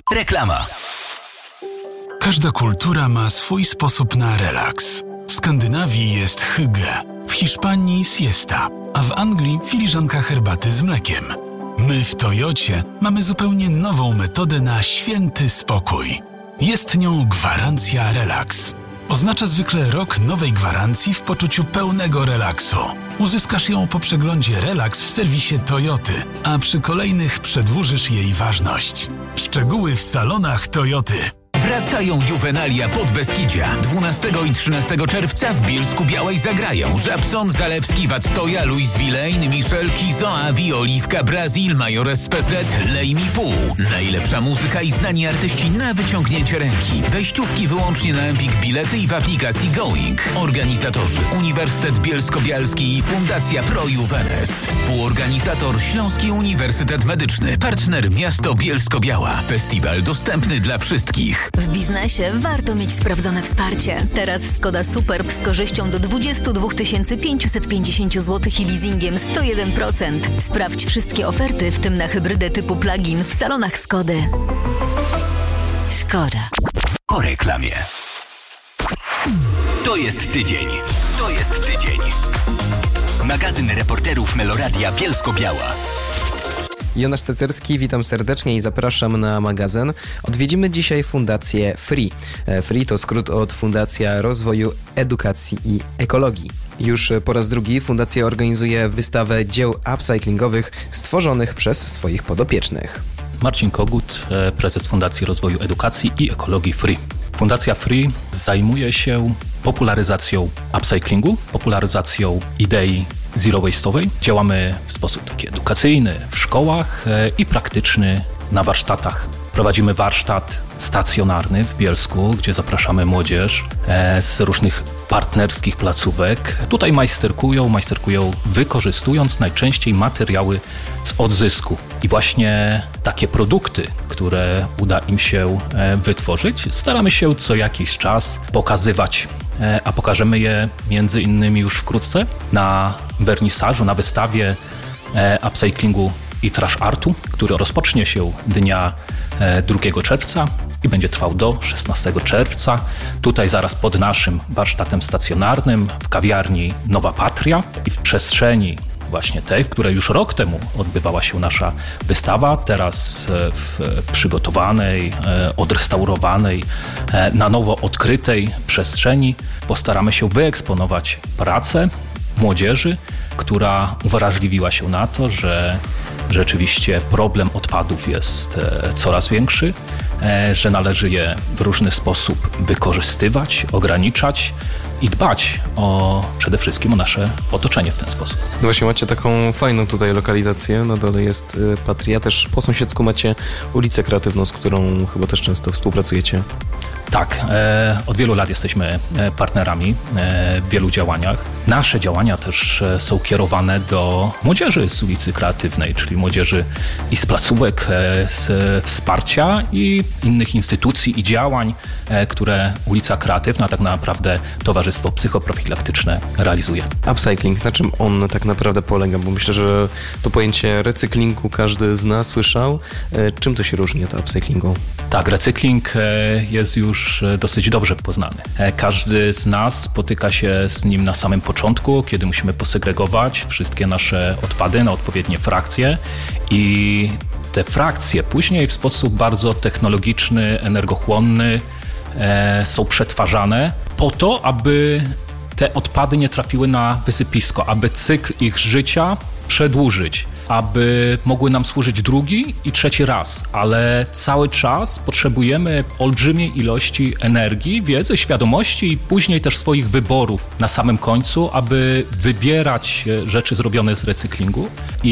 Reklama. Każda kultura ma swój sposób na relaks. W Skandynawii jest hygge, w Hiszpanii siesta, a w Anglii filiżanka herbaty z mlekiem. My w Toyocie mamy zupełnie nową metodę na święty spokój. Jest nią gwarancja relaks. Oznacza zwykle rok nowej gwarancji w poczuciu pełnego relaksu. Uzyskasz ją po przeglądzie Relaks w serwisie Toyoty, a przy kolejnych przedłużysz jej ważność. Szczegóły w salonach Toyoty. Wracają Juwenalia Podbeskidzia. 12 i 13 czerwca w Bielsku-Białej zagrają Żabson, Zalewski, Wactoja, Louis Villain, Michel Kizo, Avi, Oliwka, Brazil, Majores PZ, Lej mi pół. Najlepsza muzyka i znani artyści na wyciągnięcie ręki. Wejściówki wyłącznie na Empik Bilety i w aplikacji Going. Organizatorzy Uniwersytet Bielsko-Bialski i Fundacja Pro Juvenes. Współorganizator Śląski Uniwersytet Medyczny. Partner Miasto Bielsko-Biała. Festiwal dostępny dla wszystkich. W biznesie warto mieć sprawdzone wsparcie. Teraz Skoda Superb z korzyścią do 22 550 zł i leasingiem 101%. Sprawdź wszystkie oferty, w tym na hybrydę typu plug-in w salonach Skody. Skoda. Po reklamie. To jest tydzień. Magazyn reporterów Meloradia Bielsko-Biała. Jonasz Cecerski, witam serdecznie i zapraszam na magazyn. Odwiedzimy dzisiaj Fundację FREE. FREE to skrót od Fundacja Rozwoju Edukacji i Ekologii. Już po raz drugi Fundacja organizuje wystawę dzieł upcyclingowych stworzonych przez swoich podopiecznych. Marcin Kogut, prezes Fundacji Rozwoju Edukacji i Ekologii FREE. Fundacja FREE zajmuje się popularyzacją upcyclingu, popularyzacją idei zero waste'owej. Działamy w sposób taki edukacyjny w szkołach i praktyczny na warsztatach. Prowadzimy warsztat stacjonarny w Bielsku, gdzie zapraszamy młodzież z różnych partnerskich placówek. Tutaj majsterkują wykorzystując najczęściej materiały z odzysku. I właśnie takie produkty, które uda im się wytworzyć, staramy się co jakiś czas pokazywać. A pokażemy je między innymi już wkrótce na wernisażu, na wystawie upcyclingu i trash artu, który rozpocznie się dnia 2 czerwca i będzie trwał do 16 czerwca. Tutaj zaraz pod naszym warsztatem stacjonarnym w kawiarni Nowa Patria i w przestrzeni właśnie tej, w której już rok temu odbywała się nasza wystawa, teraz w przygotowanej, odrestaurowanej, na nowo odkrytej przestrzeni postaramy się wyeksponować pracę młodzieży, która uwrażliwiła się na to, że rzeczywiście problem odpadów jest coraz większy, że należy je w różny sposób wykorzystywać, ograniczać i dbać przede wszystkim o nasze otoczenie w ten sposób. No właśnie, macie taką fajną tutaj lokalizację, na dole jest Patria, też po sąsiedzku macie ulicę Kreatywną, z którą chyba też często współpracujecie. Tak, od wielu lat jesteśmy partnerami w wielu działaniach. Nasze działania też są kierowane do młodzieży z ulicy Kreatywnej, czyli młodzieży i z placówek, z wsparcia i innych instytucji i działań, które ulica Kreatywna, tak naprawdę Towarzystwo Psychoprofilaktyczne realizuje. Upcycling, na czym on tak naprawdę polega? Bo myślę, że to pojęcie recyklingu każdy z nas słyszał. Czym to się różni od upcyclingu? Tak, recykling jest już dosyć dobrze poznany. Każdy z nas spotyka się z nim na samym początku, kiedy musimy posegregować wszystkie nasze odpady na odpowiednie frakcje i te frakcje później w sposób bardzo technologiczny, energochłonny są przetwarzane po to, aby te odpady nie trafiły na wysypisko, aby cykl ich życia przedłużyć, aby mogły nam służyć drugi i trzeci raz, ale cały czas potrzebujemy olbrzymiej ilości energii, wiedzy, świadomości i później też swoich wyborów na samym końcu, aby wybierać rzeczy zrobione z recyklingu.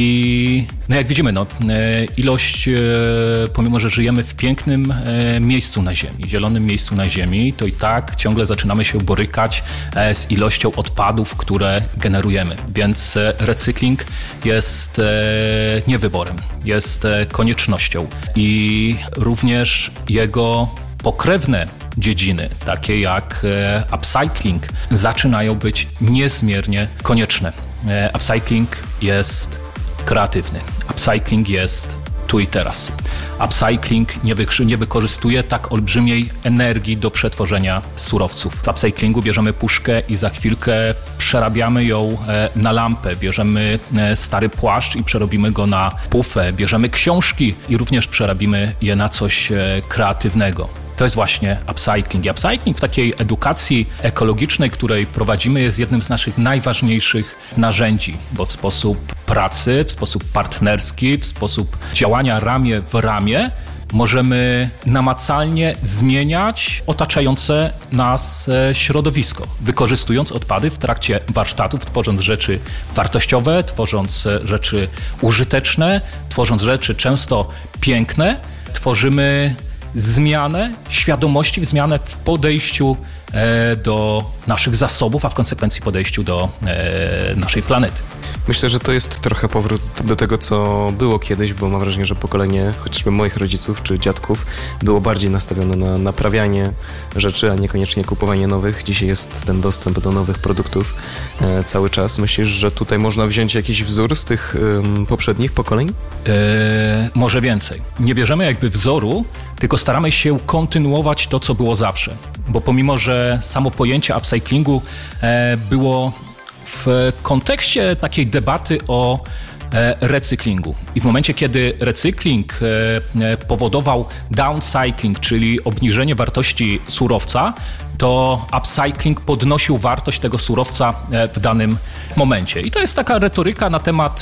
I jak widzimy, ilość, pomimo że żyjemy w pięknym miejscu na Ziemi, zielonym miejscu na Ziemi, to i tak ciągle zaczynamy się borykać z ilością odpadów, które generujemy. Więc recykling jest nie wyborem, jest koniecznością i również jego pokrewne dziedziny, takie jak upcycling, zaczynają być niezmiernie konieczne. Upcycling jest kreatywny, upcycling jest tu i teraz. Upcycling nie wykorzystuje tak olbrzymiej energii do przetworzenia surowców. W upcyclingu bierzemy puszkę i za chwilkę przerabiamy ją na lampę. Bierzemy stary płaszcz i przerobimy go na pufę. Bierzemy książki i również przerobimy je na coś kreatywnego. To jest właśnie upcycling. I upcycling w takiej edukacji ekologicznej, której prowadzimy, jest jednym z naszych najważniejszych narzędzi, bo w sposób pracy, w sposób partnerski, w sposób działania ramię w ramię możemy namacalnie zmieniać otaczające nas środowisko, wykorzystując odpady w trakcie warsztatów, tworząc rzeczy wartościowe, tworząc rzeczy użyteczne, tworząc rzeczy często piękne, tworzymy zmianę świadomości, zmianę w podejściu do naszych zasobów, a w konsekwencji podejściu do naszej planety. Myślę, że to jest trochę powrót do tego, co było kiedyś, bo mam wrażenie, że pokolenie chociażby moich rodziców czy dziadków było bardziej nastawione na naprawianie rzeczy, a niekoniecznie kupowanie nowych. Dzisiaj jest ten dostęp do nowych produktów cały czas. Myślisz, że tutaj można wziąć jakiś wzór z tych poprzednich pokoleń? Może więcej. Nie bierzemy jakby wzoru, tylko staramy się kontynuować to, co było zawsze. Bo pomimo, że samo pojęcie upcyclingu było w kontekście takiej debaty o recyklingu. I w momencie, kiedy recykling powodował downcycling, czyli obniżenie wartości surowca, to upcycling podnosił wartość tego surowca w danym momencie. I to jest taka retoryka na temat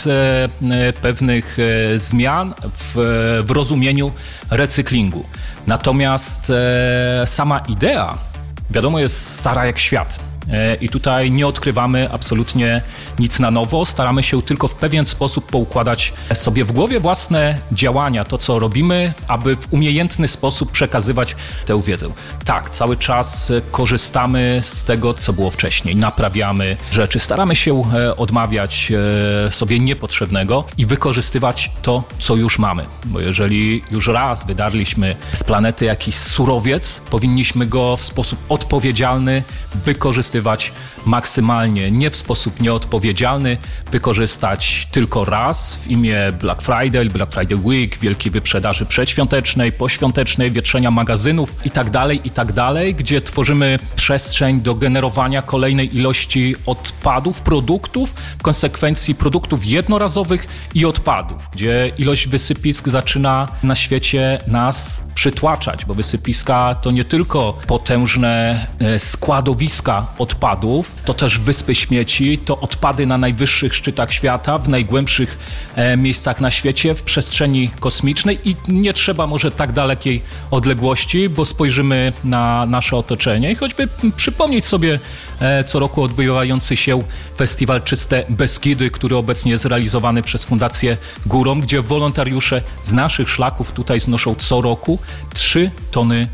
pewnych zmian w rozumieniu recyklingu. Natomiast sama idea, wiadomo, jest stara jak świat. I tutaj nie odkrywamy absolutnie nic na nowo, staramy się tylko w pewien sposób poukładać sobie w głowie własne działania, to co robimy, aby w umiejętny sposób przekazywać tę wiedzę. Tak, cały czas korzystamy z tego, co było wcześniej, naprawiamy rzeczy, staramy się odmawiać sobie niepotrzebnego i wykorzystywać to, co już mamy. Bo jeżeli już raz wydarliśmy z planety jakiś surowiec, powinniśmy go w sposób odpowiedzialny wykorzystywać maksymalnie, nie w sposób nieodpowiedzialny, wykorzystać tylko raz w imię Black Friday Week, wielkiej wyprzedaży przedświątecznej, poświątecznej, wietrzenia magazynów i tak dalej, gdzie tworzymy przestrzeń do generowania kolejnej ilości odpadów, produktów, w konsekwencji produktów jednorazowych i odpadów, gdzie ilość wysypisk zaczyna na świecie nas przytłaczać, bo wysypiska to nie tylko potężne składowiska odpadów, to też wyspy śmieci, to odpady na najwyższych szczytach świata, w najgłębszych miejscach na świecie, w przestrzeni kosmicznej i nie trzeba może tak dalekiej odległości, bo spojrzymy na nasze otoczenie i choćby przypomnieć sobie co roku odbywający się festiwal Czyste Beskidy, który obecnie jest realizowany przez Fundację Górą, gdzie wolontariusze z naszych szlaków tutaj znoszą co roku 3 tony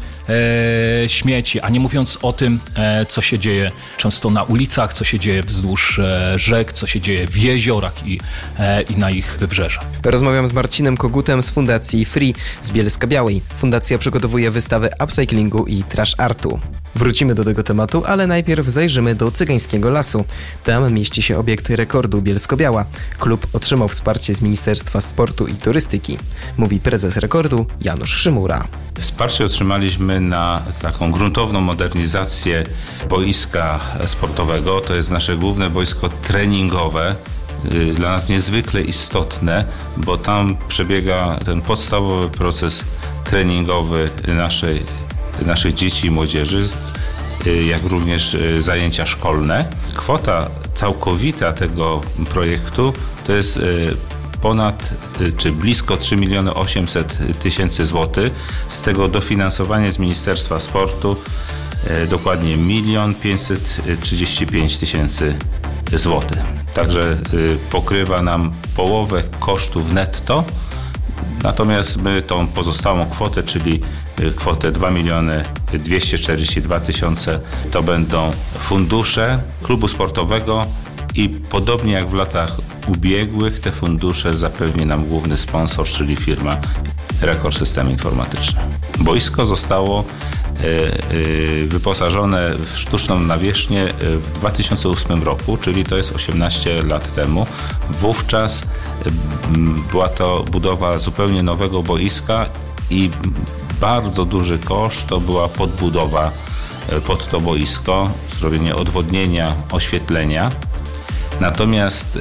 śmieci, a nie mówiąc o tym, co się dzieje często na ulicach, co się dzieje wzdłuż rzek, co się dzieje w jeziorach i na ich wybrzeżach. Rozmawiam z Marcinem Kogutem z Fundacji Free z Bielska-Białej. Fundacja przygotowuje wystawę upcyclingu i trash artu. Wrócimy do tego tematu, ale najpierw zajrzymy do Cygańskiego Lasu. Tam mieści się obiekt rekordu Bielsko-Biała. Klub otrzymał wsparcie z Ministerstwa Sportu i Turystyki. Mówi prezes rekordu Janusz Szymura. Wsparcie otrzymaliśmy na taką gruntowną modernizację boiska sportowego. To jest nasze główne boisko treningowe. Dla nas niezwykle istotne, bo tam przebiega ten podstawowy proces treningowy naszych dzieci i młodzieży, jak również zajęcia szkolne. Kwota całkowita tego projektu to jest blisko 3 800 000 złotych. Z tego dofinansowanie z Ministerstwa Sportu dokładnie 1 535 000 złotych. Także pokrywa nam połowę kosztów netto. Natomiast my tą pozostałą kwotę, czyli kwotę 2 242 000, to będą fundusze klubu sportowego i podobnie jak w latach ubiegłych te fundusze zapewni nam główny sponsor, czyli firma Rekord Systemy Informatyczne. Boisko zostało wyposażone w sztuczną nawierzchnię w 2008 roku, czyli to jest 18 lat temu. Wówczas była to budowa zupełnie nowego boiska i bardzo duży koszt to była podbudowa pod to boisko, zrobienie odwodnienia, oświetlenia. Natomiast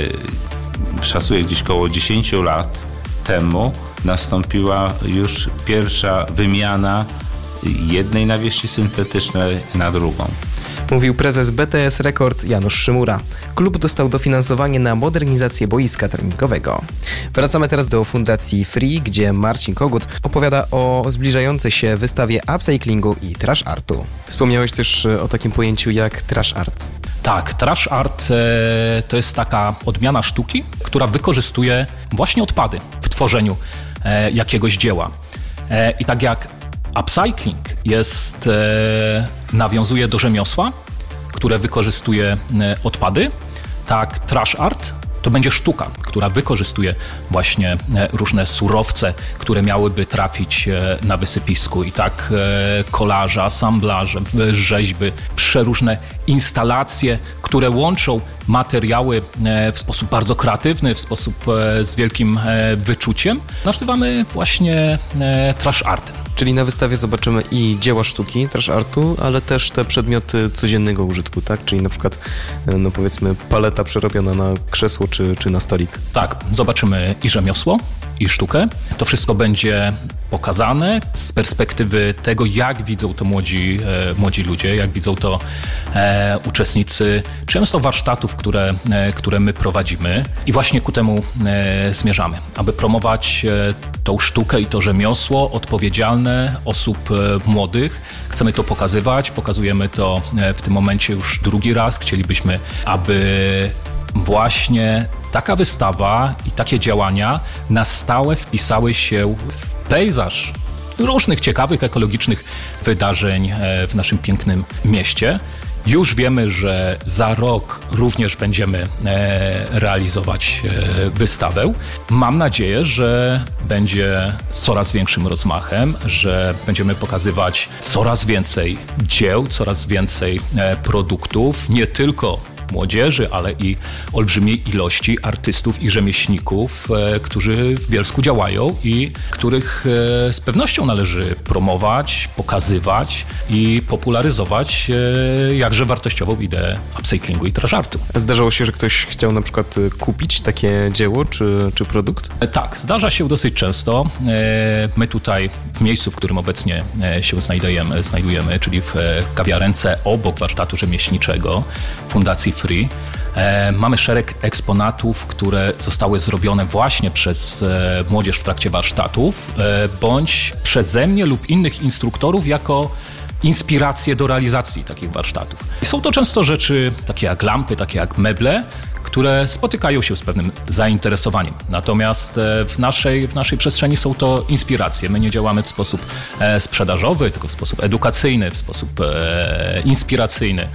szacuję gdzieś około 10 lat temu nastąpiła już pierwsza wymiana jednej nawierzchni syntetycznej na drugą. Mówił prezes BTS Rekord Janusz Szymura. Klub dostał dofinansowanie na modernizację boiska treningowego. Wracamy teraz do Fundacji Free, gdzie Marcin Kogut opowiada o zbliżającej się wystawie upcyclingu i trash artu. Wspomniałeś też o takim pojęciu jak trash art. Tak, trash art to jest taka odmiana sztuki, która wykorzystuje właśnie odpady w tworzeniu jakiegoś dzieła. I tak jak upcycling nawiązuje do rzemiosła, które wykorzystuje odpady, tak trash art to będzie sztuka, która wykorzystuje właśnie różne surowce, które miałyby trafić na wysypisku. I tak kolaże, asamblaże, rzeźby, przeróżne instalacje, które łączą materiały w sposób bardzo kreatywny, w sposób z wielkim wyczuciem, nazywamy właśnie trash artem. Czyli na wystawie zobaczymy i dzieła sztuki, trash artu, ale też te przedmioty codziennego użytku, tak? Czyli na przykład, no powiedzmy, paleta przerobiona na krzesło czy na stolik. Tak, zobaczymy i rzemiosło, i sztukę. To wszystko będzie pokazane z perspektywy tego, jak widzą to młodzi ludzie, jak widzą to uczestnicy często warsztatów, które my prowadzimy. I właśnie ku temu zmierzamy, aby promować tą sztukę i to rzemiosło odpowiedzialne osób młodych. Chcemy to pokazywać, pokazujemy to w tym momencie już drugi raz. Chcielibyśmy, aby właśnie taka wystawa i takie działania na stałe wpisały się w pejzaż różnych ciekawych, ekologicznych wydarzeń w naszym pięknym mieście. Już wiemy, że za rok również będziemy realizować wystawę. Mam nadzieję, że będzie z coraz większym rozmachem, że będziemy pokazywać coraz więcej dzieł, coraz więcej produktów, nie tylko młodzieży, ale i olbrzymiej ilości artystów i rzemieślników, którzy w Bielsku działają i których z pewnością należy promować, pokazywać i popularyzować jakże wartościową ideę upcyclingu i trash artu. Zdarzało się, że ktoś chciał na przykład kupić takie dzieło czy produkt? Tak, zdarza się dosyć często. My tutaj w miejscu, w którym obecnie się znajdujemy, czyli w kawiarence obok warsztatu rzemieślniczego Fundacji Free, mamy szereg eksponatów, które zostały zrobione właśnie przez młodzież w trakcie warsztatów, bądź przeze mnie lub innych instruktorów jako inspiracje do realizacji takich warsztatów. I są to często rzeczy takie jak lampy, takie jak meble, które spotykają się z pewnym zainteresowaniem. Natomiast w naszej przestrzeni są to inspiracje. My nie działamy w sposób sprzedażowy, tylko w sposób edukacyjny, w sposób inspiracyjny.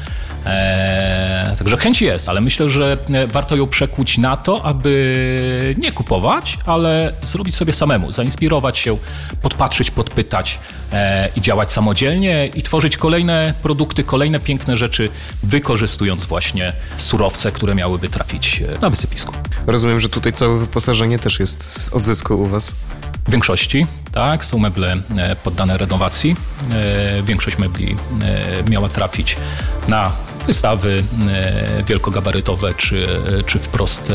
Także chęć jest, ale myślę, że warto ją przekuć na to, aby nie kupować, ale zrobić sobie samemu, zainspirować się, podpatrzeć, podpytać i działać samodzielnie i tworzyć kolejne produkty, kolejne piękne rzeczy, wykorzystując właśnie surowce, które miałyby trafić na wysypisku. Rozumiem, że tutaj całe wyposażenie też jest z odzysku u was. W większości, tak, są meble poddane renowacji. Większość mebli miała trafić na wystawy wielkogabarytowe czy wprost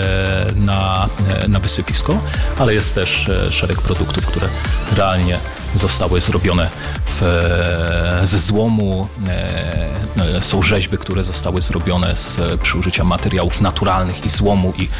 na wysypisko, ale jest też szereg produktów, które realnie zostały zrobione ze złomu. Są rzeźby, które zostały zrobione przy użyciu materiałów naturalnych i złomu i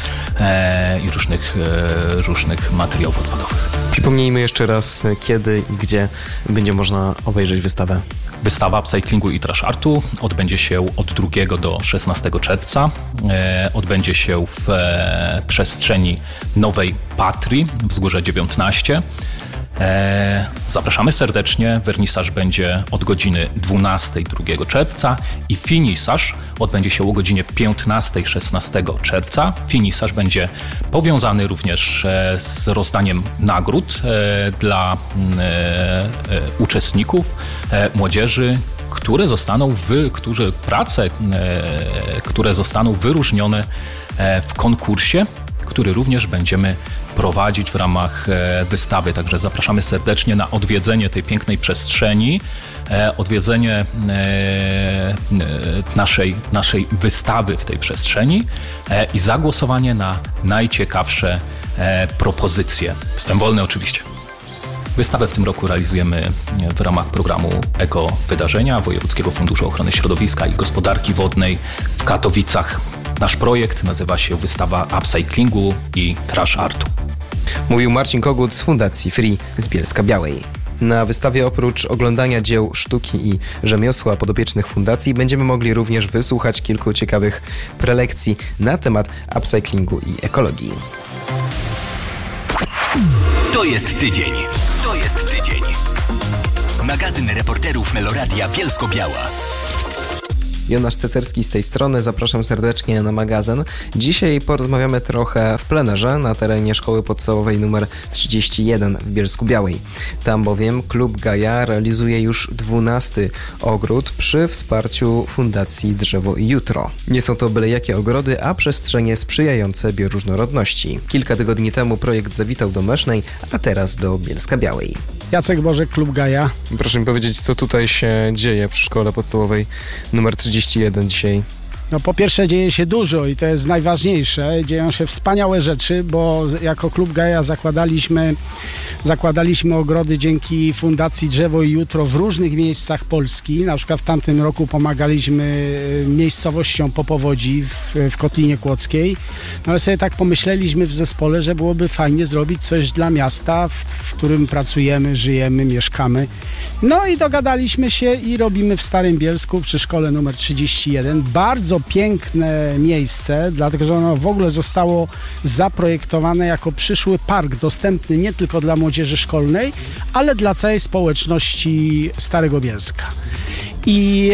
różnych materiałów odpadowych. Przypomnijmy jeszcze raz, kiedy i gdzie będzie można obejrzeć wystawę. Wystawa upcyclingu i trash artu odbędzie się od 2 do 16 czerwca. Odbędzie się w przestrzeni Nowej Patrii, Wzgórze 19. Zapraszamy serdecznie. Wernisaż będzie od godziny 12 2 czerwca i finisaż odbędzie się o godzinie 15 16 czerwca. Finisaż będzie powiązany również z rozdaniem nagród dla uczestników, młodzieży, które zostaną wyróżnione w konkursie, który również będziemy prowadzić w ramach wystawy. Także zapraszamy serdecznie na odwiedzenie tej pięknej przestrzeni, odwiedzenie naszej wystawy w tej przestrzeni i zagłosowanie na najciekawsze propozycje. Wstęp wolny oczywiście. Wystawę w tym roku realizujemy w ramach programu Eko Wydarzenia Wojewódzkiego Funduszu Ochrony Środowiska i Gospodarki Wodnej w Katowicach. Nasz projekt nazywa się Wystawa Upcyclingu i Trash Artu. Mówił Marcin Kogut z Fundacji Free z Bielska-Białej. Na wystawie oprócz oglądania dzieł sztuki i rzemiosła podopiecznych fundacji będziemy mogli również wysłuchać kilku ciekawych prelekcji na temat upcyclingu i ekologii. To jest tydzień. Magazyn reporterów Meloradia Bielsko-Biała. Jonasz Cecerski z tej strony, zapraszam serdecznie na magazyn. Dzisiaj porozmawiamy trochę w plenerze na terenie Szkoły Podstawowej nr 31 w Bielsku-Białej. Tam bowiem Klub Gaja realizuje już 12. ogród przy wsparciu Fundacji Drzewo i Jutro. Nie są to byle jakie ogrody, a przestrzenie sprzyjające bioróżnorodności. Kilka tygodni temu projekt zawitał do Mesznej, a teraz do Bielska-Białej. Jacek Bożek, Klub Gaja. Proszę mi powiedzieć, co tutaj się dzieje przy Szkole Podstawowej nr 31 dzisiaj? No po pierwsze dzieje się dużo i to jest najważniejsze. Dzieją się wspaniałe rzeczy, bo jako Klub Gaja zakładaliśmy ogrody dzięki Fundacji Drzewo i Jutro w różnych miejscach Polski. Na przykład w tamtym roku pomagaliśmy miejscowościom po powodzi w Kotlinie Kłodzkiej. No ale sobie tak pomyśleliśmy w zespole, że byłoby fajnie zrobić coś dla miasta, w którym pracujemy, żyjemy, mieszkamy. No i dogadaliśmy się i robimy w Starym Bielsku przy szkole numer 31. Bardzo piękne miejsce, dlatego że ono w ogóle zostało zaprojektowane jako przyszły park dostępny nie tylko dla młodzieży szkolnej, ale dla całej społeczności Starego Bielska. I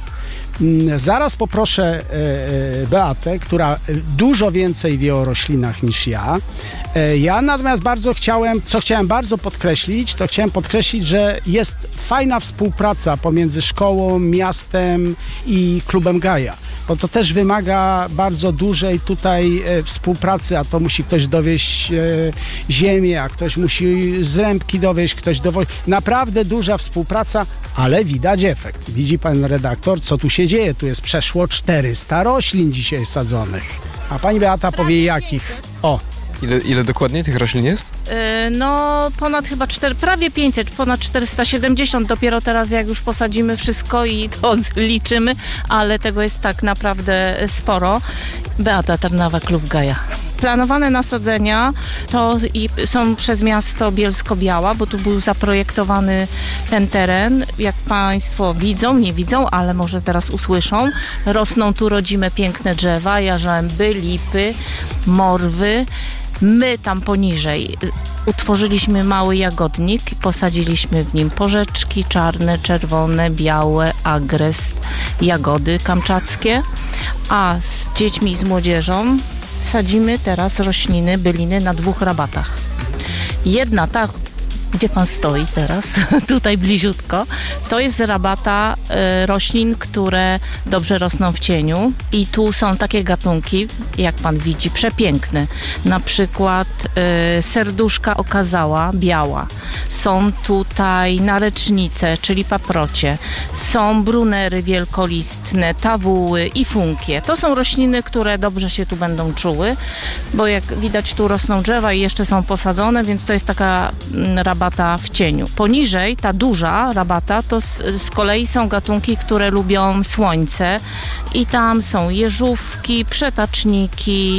zaraz poproszę Beatę, która dużo więcej wie o roślinach niż ja. Ja natomiast chciałem bardzo podkreślić, że jest fajna współpraca pomiędzy szkołą, miastem i Klubem Gaja. Bo to też wymaga bardzo dużej tutaj współpracy, a to musi ktoś dowieźć ziemię, a ktoś musi zrębki dowieźć, ktoś dowozi. Naprawdę duża współpraca, ale widać efekt. Widzi pan redaktor, co tu się dzieje? Tu jest przeszło 400 roślin dzisiaj sadzonych. A pani Beata powie jakich. O. Ile dokładnie tych roślin jest? No ponad chyba prawie 500, ponad 470 dopiero teraz jak już posadzimy wszystko i to liczymy, ale tego jest tak naprawdę sporo. Beata Tarnawa, Klub Gaja. Planowane nasadzenia to są przez miasto Bielsko-Biała, bo tu był zaprojektowany ten teren. Jak państwo widzą, nie widzą, ale może teraz usłyszą. Rosną tu rodzime piękne drzewa, jarzęby, lipy, morwy. My tam poniżej utworzyliśmy mały jagodnik, posadziliśmy w nim porzeczki czarne, czerwone, białe, agrest, jagody kamczackie, a z dziećmi i z młodzieżą sadzimy teraz rośliny, byliny na 2 rabatach. Jedna, ta, gdzie pan stoi teraz, tutaj bliziutko, to jest rabata roślin, które dobrze rosną w cieniu i tu są takie gatunki, jak pan widzi, przepiękne. Na przykład serduszka okazała, biała. Są tutaj narecznice, czyli paprocie. Są brunery wielkolistne, tawuły i funkie. To są rośliny, które dobrze się tu będą czuły, bo jak widać tu rosną drzewa i jeszcze są posadzone, więc to jest taka rabata w cieniu. Poniżej, ta duża rabata, to z kolei są gatunki, które lubią słońce i tam są jeżówki, przetaczniki,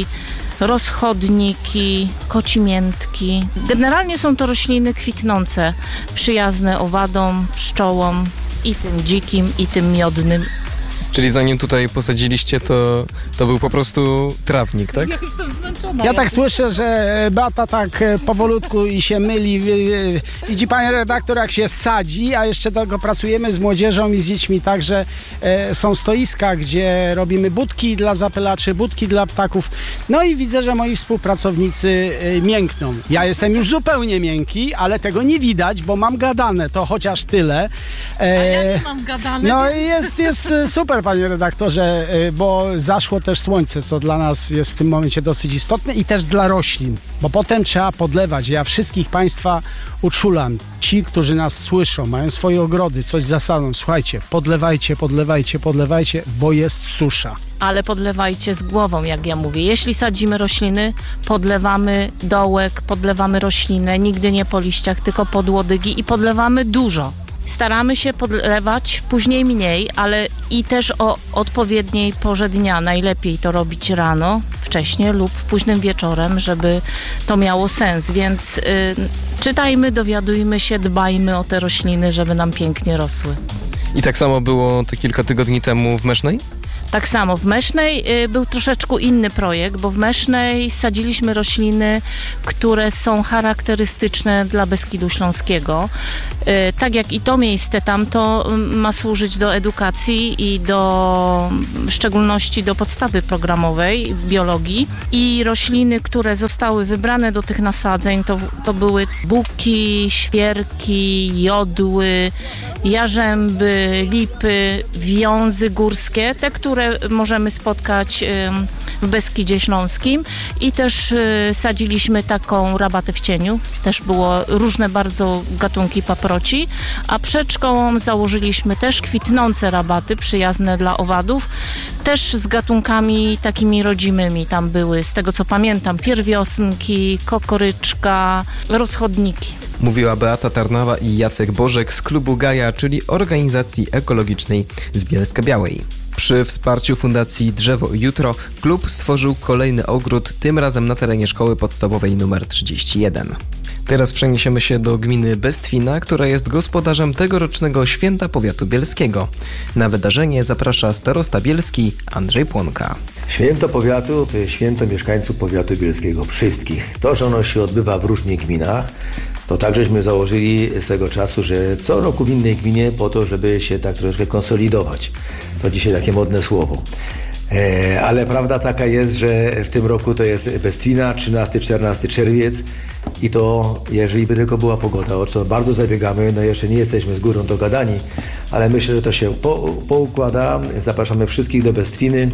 rozchodniki, kocimiętki. Generalnie są to rośliny kwitnące, przyjazne owadom, pszczołom i tym dzikim, i tym miodnym Czyli zanim tutaj posadziliście, to był po prostu trawnik, tak? Ja jestem zmęczona. Ja tak słyszę, że Beata tak powolutku i się myli. Widzi pani redaktor, jak się sadzi, a jeszcze tego pracujemy z młodzieżą i z dziećmi, także są stoiska, gdzie robimy budki dla zapylaczy, budki dla ptaków. No i widzę, że moi współpracownicy miękną. Ja jestem już zupełnie miękki, ale tego nie widać, bo mam gadane, to chociaż tyle. A ja nie mam gadane. No i jest super, panie redaktorze, bo zaszło też słońce, co dla nas jest w tym momencie dosyć istotne i też dla roślin, bo potem trzeba podlewać. Ja wszystkich państwa uczulam. Ci, którzy nas słyszą, mają swoje ogrody, coś zasadą. Słuchajcie, podlewajcie, bo jest susza. Ale podlewajcie z głową, jak ja mówię. Jeśli sadzimy rośliny, podlewamy dołek, podlewamy roślinę, nigdy nie po liściach, tylko pod łodygi i podlewamy dużo. Staramy się podlewać, później mniej, ale i też o odpowiedniej porze dnia. Najlepiej to robić rano, wcześnie lub późnym wieczorem, żeby to miało sens. Więc czytajmy, dowiadujmy się, dbajmy o te rośliny, żeby nam pięknie rosły. I tak samo było te kilka tygodni temu w Mesznej? Tak samo w Mesznej był troszeczkę inny projekt, bo w Mesznej sadziliśmy rośliny, które są charakterystyczne dla Beskidu Śląskiego. Tak jak i to miejsce tamto ma służyć do edukacji i w szczególności do podstawy programowej biologii. I rośliny, które zostały wybrane do tych nasadzeń, to były buki, świerki, jodły, jarzęby, lipy, wiązy górskie, te, które możemy spotkać w Beskidzie Śląskim i też sadziliśmy taką rabatę w cieniu. Też było różne bardzo gatunki paproci, a przed szkołą założyliśmy też kwitnące rabaty przyjazne dla owadów, też z gatunkami takimi rodzimymi. Tam były, z tego co pamiętam, pierwiosnki, kokoryczka, rozchodniki. Mówiła Beata Tarnawa i Jacek Bożek z Klubu Gaja, czyli organizacji ekologicznej z Bielska-Białej. Przy wsparciu Fundacji Drzewo Jutro klub stworzył kolejny ogród, tym razem na terenie szkoły podstawowej nr 31. Teraz przeniesiemy się do gminy Bestwina, która jest gospodarzem tegorocznego Święta Powiatu Bielskiego. Na wydarzenie zaprasza starosta bielski Andrzej Płonka. Święto Powiatu to jest święto mieszkańców Powiatu Bielskiego, wszystkich. To, że ono się odbywa w różnych gminach, to tak żeśmy założyli swego czasu, że co roku w innej gminie po to, żeby się tak troszkę konsolidować. To dzisiaj takie modne słowo. Ale prawda taka jest, że w tym roku to jest Bestwina, 13-14 czerwiec i to, jeżeli by tylko była pogoda, o co bardzo zabiegamy, no jeszcze nie jesteśmy z górą dogadani, ale myślę, że to się poukłada. Zapraszamy wszystkich do Bestwiny.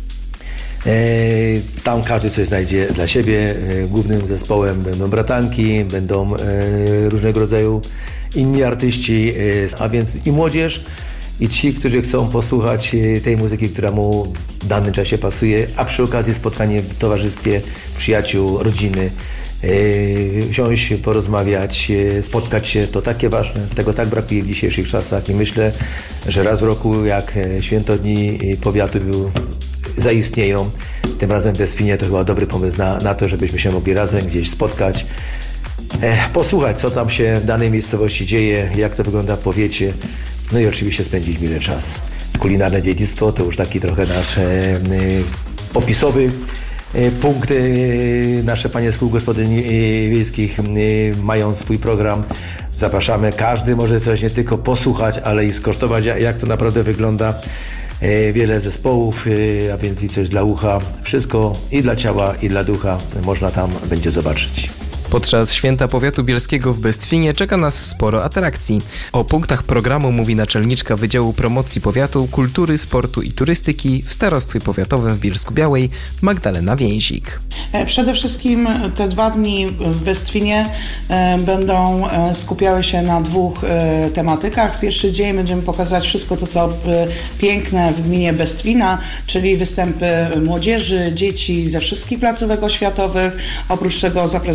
Tam każdy coś znajdzie dla siebie. Głównym zespołem będą bratanki, będą różnego rodzaju inni artyści, a więc i młodzież, i ci, którzy chcą posłuchać tej muzyki, która mu w danym czasie pasuje, a przy okazji spotkanie w towarzystwie przyjaciół, rodziny, wsiąść, porozmawiać, spotkać się, to takie ważne. Tego tak brakuje w dzisiejszych czasach i myślę, że raz w roku, jak Święto Dni Powiatu zaistnieją, tym razem w Bestwinie to chyba dobry pomysł na to, żebyśmy się mogli razem gdzieś spotkać, posłuchać, co tam się w danej miejscowości dzieje, jak to wygląda w powiecie, no i oczywiście spędzić miły czas. Kulinarne dziedzictwo to już taki trochę nasz popisowy punkt. Nasze panie z kół gospodyń wiejskich mają swój program. Zapraszamy. Każdy może coś nie tylko posłuchać, ale i skosztować, jak to naprawdę wygląda. Wiele zespołów, a więc i coś dla ucha. Wszystko i dla ciała, i dla ducha można tam będzie zobaczyć. Podczas Święta Powiatu Bielskiego w Bestwinie czeka nas sporo atrakcji. O punktach programu mówi naczelniczka Wydziału Promocji Powiatu, Kultury, Sportu i Turystyki w Starostwie Powiatowym w Bielsku-Białej Magdalena Więzik. Przede wszystkim te 2 dni w Bestwinie będą skupiały się na 2 tematykach. W pierwszy dzień będziemy pokazywać wszystko to, co piękne w gminie Bestwina, czyli występy młodzieży, dzieci ze wszystkich placówek oświatowych. Oprócz tego zaprezentuje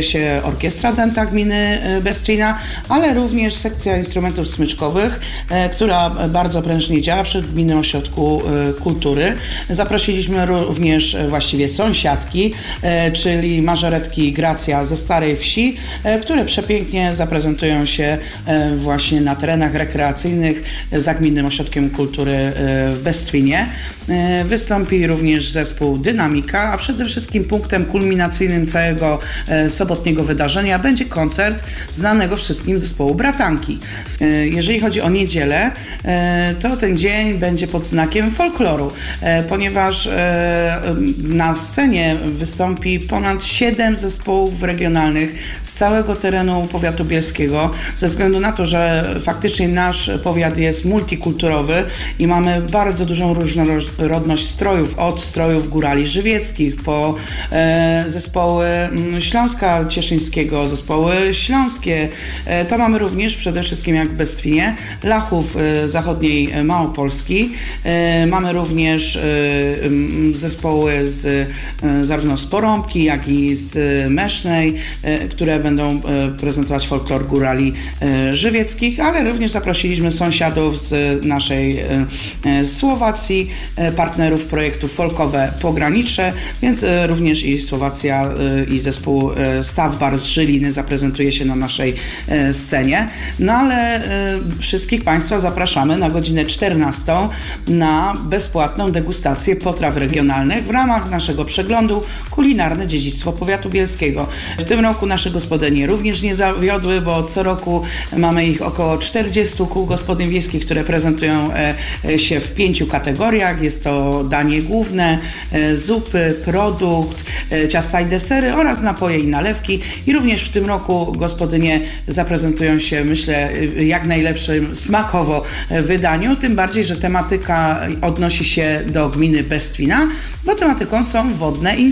się Orkiestra Dęta Gminy Bestwina, ale również sekcja instrumentów smyczkowych, która bardzo prężnie działa przy Gminnym Ośrodku Kultury. Zaprosiliśmy również właściwie sąsiadki, czyli mażoretki Gracja ze Starej Wsi, które przepięknie zaprezentują się właśnie na terenach rekreacyjnych za Gminnym Ośrodkiem Kultury w Bestwinie. Wystąpi również zespół Dynamika, a przede wszystkim punktem kulminacyjnym całego sobotniego wydarzenia będzie koncert znanego wszystkim zespołu Bratanki. Jeżeli chodzi o niedzielę, to ten dzień będzie pod znakiem folkloru, ponieważ na scenie wystąpi ponad 7 zespołów regionalnych z całego terenu powiatu bielskiego, ze względu na to, że faktycznie nasz powiat jest multikulturowy i mamy bardzo dużą różnorodność strojów, od strojów górali żywieckich po zespoły Śląska Cieszyńskiego, zespoły śląskie. To mamy również przede wszystkim jak w Bestwinie Lachów zachodniej Małopolski. Mamy również zespoły zarówno z Porąbki, jak i z Mesznej, które będą prezentować folklor górali żywieckich, ale również zaprosiliśmy sąsiadów z naszej Słowacji, partnerów projektu Folkowe Pogranicze, więc również i Słowacja i zespół Staw Bar z Żyliny zaprezentuje się na naszej scenie. No ale wszystkich Państwa zapraszamy na godzinę 14 na bezpłatną degustację potraw regionalnych w ramach naszego przeglądu Kulinarne Dziedzictwo Powiatu Bielskiego. W tym roku nasze gospodynie również nie zawiodły, bo co roku mamy ich około 40 kół gospodyń wiejskich, które prezentują się w 5 kategoriach. Jest to danie główne, zupy, produkt, ciasta i desery oraz napoje i nalewki. I również w tym roku gospodynie zaprezentują się, myślę, jak najlepszym smakowo wydaniu, tym bardziej, że tematyka odnosi się do gminy Bestwina, bo tematyką są wodne